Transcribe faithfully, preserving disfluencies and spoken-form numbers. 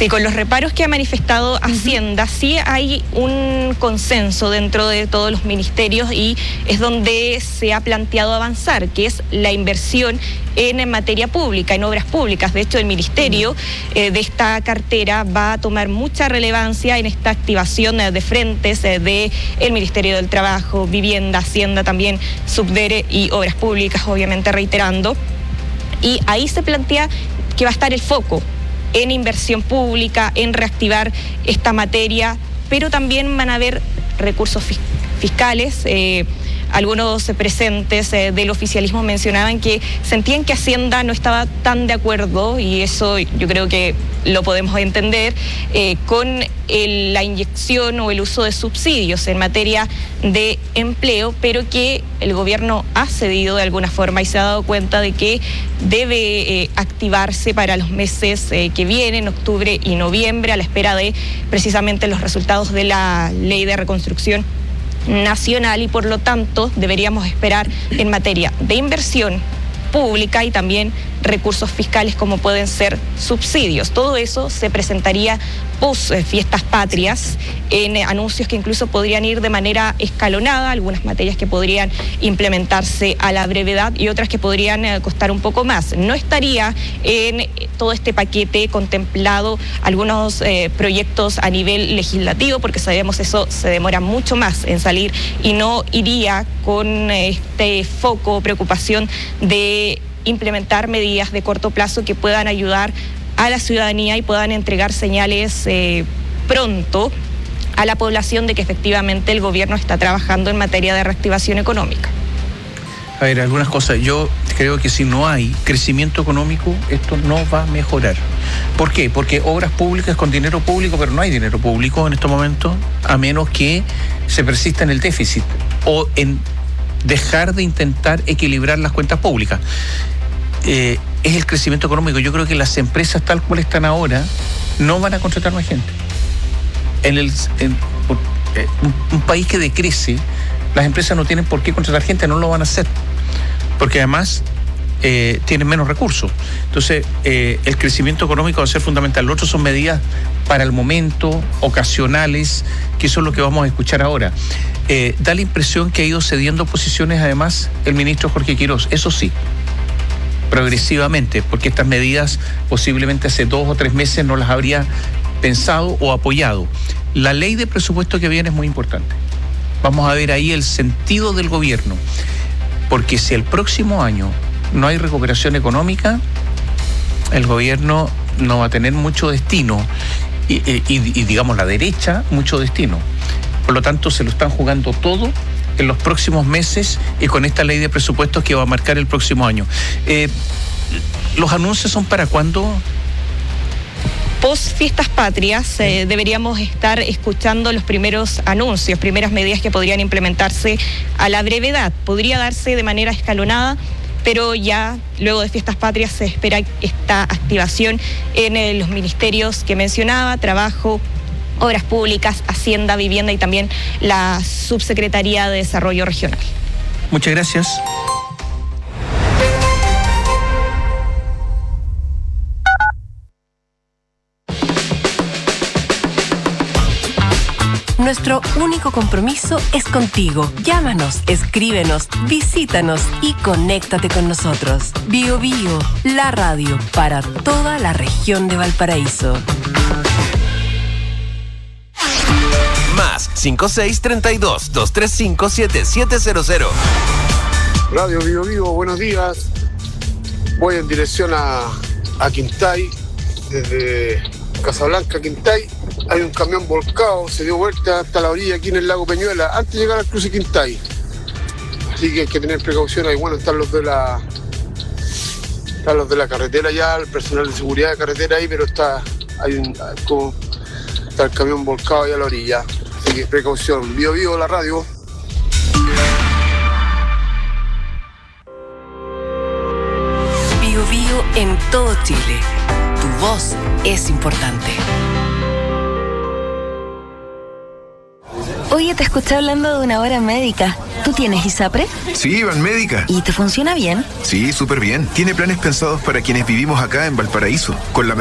Sí, con los reparos que ha manifestado Hacienda, uh-huh. sí hay un consenso dentro de todos los ministerios y es donde se ha planteado avanzar, que es la inversión en materia pública, en obras públicas. De hecho, el ministerio eh, de esta cartera va a tomar mucha relevancia en esta activación eh, de frentes eh, de el Ministerio del Trabajo, Vivienda, Hacienda también, Subdere y Obras Públicas, obviamente reiterando. Y ahí se plantea que va a estar el foco en inversión pública, en reactivar esta materia, pero también van a haber recursos fis- fiscales. Eh, Algunos presentes eh, del oficialismo mencionaban que sentían que Hacienda no estaba tan de acuerdo, y eso yo creo que lo podemos entender, eh, con el, la inyección o el uso de subsidios en materia de empleo, pero que el gobierno ha cedido de alguna forma y se ha dado cuenta de que debe eh, activarse para los meses eh, que vienen, octubre y noviembre, a la espera de precisamente los resultados de la Ley de Reconstrucción Nacional, y por lo tanto deberíamos esperar en materia de inversión pública y también recursos fiscales como pueden ser subsidios. Todo eso se presentaría post eh, fiestas patrias en eh, anuncios que incluso podrían ir de manera escalonada, algunas materias que podrían implementarse a la brevedad y otras que podrían eh, costar un poco más. No estaría en eh, todo este paquete contemplado algunos eh, proyectos a nivel legislativo, porque sabemos eso se demora mucho más en salir y no iría con eh, este foco o preocupación de implementar medidas de corto plazo que puedan ayudar a la ciudadanía y puedan entregar señales eh, pronto a la población de que efectivamente el gobierno está trabajando en materia de reactivación económica. A ver, algunas cosas. Yo creo que si no hay crecimiento económico, esto no va a mejorar. ¿Por qué? Porque obras públicas con dinero público, pero no hay dinero público en estos momentos, a menos que se persista en el déficit o en dejar de intentar equilibrar las cuentas públicas. Eh, es el crecimiento económico. Yo creo que las empresas tal cual están ahora no van a contratar más gente. En, el, en por, eh, un, un país que decrece, las empresas no tienen por qué contratar gente, no lo van a hacer, porque además eh, tienen menos recursos. Entonces, eh, el crecimiento económico va a ser fundamental. Lo otro son medidas para el momento, ocasionales, que eso es lo que vamos a escuchar ahora. Eh, da la impresión que ha ido cediendo posiciones, además, el ministro Jorge Quirós. Eso sí, progresivamente, porque estas medidas posiblemente hace dos o tres meses no las habría pensado o apoyado. La ley de presupuesto que viene es muy importante. Vamos a ver ahí el sentido del gobierno, porque si el próximo año no hay recuperación económica, el gobierno no va a tener mucho destino y, y, y digamos la derecha mucho destino. Por lo tanto, se lo están jugando todo en los próximos meses y con esta ley de presupuestos que va a marcar el próximo año. Eh, ¿Los anuncios son para cuándo? Post fiestas patrias eh, deberíamos estar escuchando los primeros anuncios, primeras medidas que podrían implementarse a la brevedad. Podría darse de manera escalonada, pero ya luego de fiestas patrias se espera esta activación en eh, los ministerios que mencionaba: Trabajo, Obras Públicas, Hacienda, Vivienda y también la Subsecretaría de Desarrollo Regional. Muchas gracias. Nuestro único compromiso es contigo. Llámanos, escríbenos, visítanos y conéctate con nosotros. Bio Bio, la radio para toda la región de Valparaíso. Más cinco seis treinta y dos, doscientos treinta y cinco, setenta y siete cero cero. Radio Bio Bio, buenos días. Voy en dirección a, a Quintay, desde Casablanca a Quintay. Hay un camión volcado, se dio vuelta hasta la orilla aquí en el lago Peñuela, antes de llegar al cruce Quintay. Así que hay que tener precaución. Ahí, bueno, están los de la están los de la carretera ya, el personal de seguridad de carretera ahí, pero está hay un como está el camión volcado ahí a la orilla. Así que precaución. Bio Bio, la radio. Bio Bio en todo Chile. Tu voz es importante. Oye, te escuché hablando de una hora médica. ¿Tú tienes ISAPRE? Sí, Banmédica. ¿Y te funciona bien? Sí, súper bien. Tiene planes pensados para quienes vivimos acá en Valparaíso, con la